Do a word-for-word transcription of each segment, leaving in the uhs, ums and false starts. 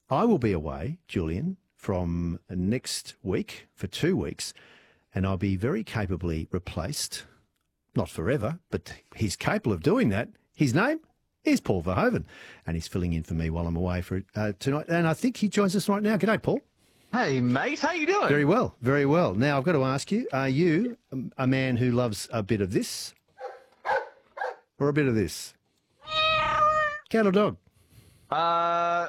I will be away, Julian, from next week for two weeks, and I'll be very capably replaced. Not forever, but he's capable of doing that. His name is Paul Verhoeven, and he's filling in for me while I'm away for uh, tonight. And I think he joins us right now. G'day, Paul. Hey, mate. How you doing? Very well, very well. Now, I've got to ask you, are you a man who loves a bit of this or a bit of this? Cat or dog? Uh,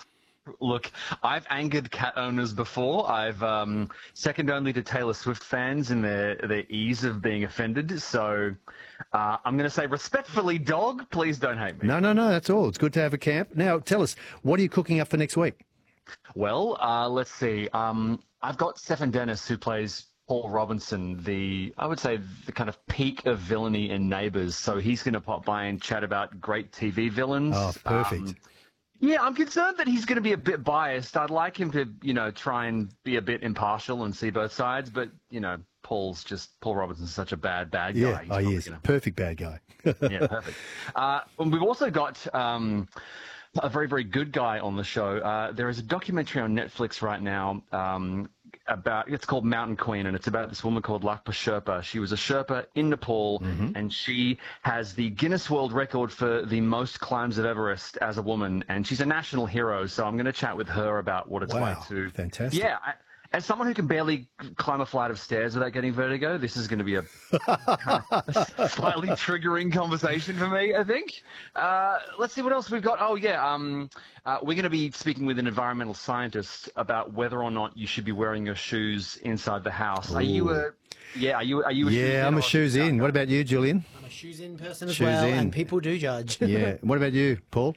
look, I've angered cat owners before. I've um, second only to Taylor Swift fans in their, their ease of being offended. So uh, I'm going to say respectfully, dog, please don't hate me. No, no, no, that's all. It's good to have a camp. Now, tell us, what are you cooking up for next week? Well, uh, let's see. Um, I've got Stephen Dennis, who plays Paul Robinson, the, I would say, the kind of peak of villainy in Neighbours. So he's going to pop by and chat about great T V villains. Oh, perfect. Um, yeah, I'm concerned that he's going to be a bit biased. I'd like him to, you know, try and be a bit impartial and see both sides. But, you know, Paul's just, Paul Robinson's such a bad, bad guy. Yeah, He's oh, he is. Gonna... Perfect bad guy. Yeah, perfect. Uh, and we've also got... Um, a very, very good guy on the show. Uh, there is a documentary on Netflix right now um, about, it's called Mountain Queen, and it's about this woman called Lakpa Sherpa. She was a Sherpa in Nepal, mm-hmm. and she has the Guinness World Record for the most climbs of Everest as a woman, and she's a national hero, so I'm going to chat with her about what it's wow, like to... fantastic. Yeah, I, as someone who can barely climb a flight of stairs without getting vertigo, this is going to be a, kind of a slightly triggering conversation for me, I think. Uh, let's see what else we've got. Oh, yeah. Um, uh, we're going to be speaking with an environmental scientist about whether or not you should be wearing your shoes inside the house. Ooh. Are you a... Yeah, are you, are you a yeah, shoes I'm a shoes in. What about you, Julian? I'm a shoes in person as shoes well, in. and people do judge. Yeah. What about you, Paul?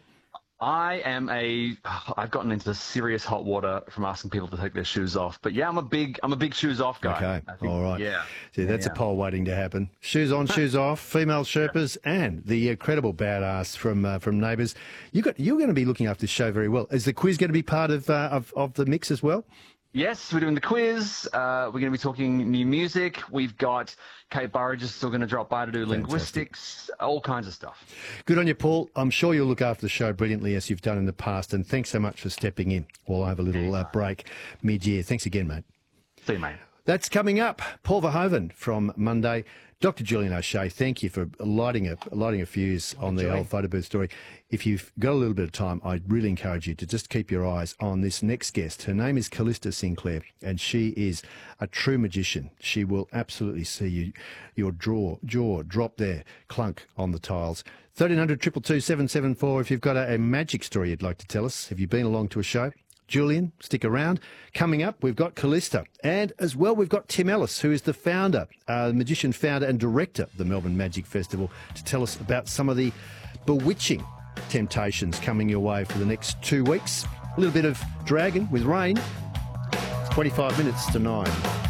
I am a. I've gotten into serious hot water from asking people to take their shoes off. But yeah, I'm a big. I'm a big shoes off guy. Okay, I think, all right. Yeah. See, that's yeah. a poll waiting to happen. Shoes on, shoes off. Female Sherpas and the incredible badass from uh, from Neighbours. You got. You're going to be looking after this show very well. Is the quiz going to be part of uh, of of the mix as well? Yes, we're doing the quiz. Uh, we're going to be talking new music. We've got Kate Burridge is still going to drop by to do Fantastic. linguistics, all kinds of stuff. Good on you, Paul. I'm sure you'll look after the show brilliantly as you've done in the past. And thanks so much for stepping in while I have a little uh, break mid-year. Thanks again, mate. See you, mate. That's coming up. Paul Verhoeven from Monday. Doctor Julian O'Shea, thank you for lighting a, lighting a fuse on the whole photo booth story. If you've got a little bit of time, I'd really encourage you to just keep your eyes on this next guest. Her name is Callista Sinclair, and she is a true magician. She will absolutely see you, your jaw, jaw drop there, clunk on the tiles. thirteen hundred, two two two, seven seven four if you've got a, a magic story you'd like to tell us. Have you been along to a show? Julian, stick around. Coming up, we've got Callista. And as well, we've got Tim Ellis, who is the founder, uh, magician founder and director of the Melbourne Magic Festival, to tell us about some of the bewitching temptations coming your way for the next two weeks. A little bit of Dragon with Rain. twenty-five minutes to nine.